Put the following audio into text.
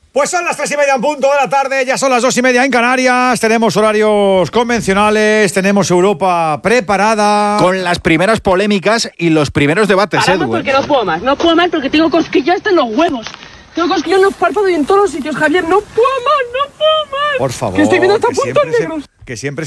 Pues son las 3:30 en punto de la tarde, ya son las 2:30 en Canarias, tenemos horarios convencionales, tenemos Europa preparada. Con las primeras polémicas y los primeros debates, Paramos Edu. porque no puedo más porque tengo cosquillas hasta en los huevos. Tengo cosquillas en los párpados y en todos los sitios, Javier, no puedo más. Por favor, Que estoy viendo hasta puntos negros. que siempre